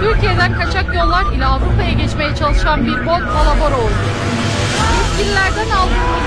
Türkiye'den kaçak yollar ile Avrupa'ya geçmeye çalışan bir bot alabora oldu. Yetkililerden aldığımız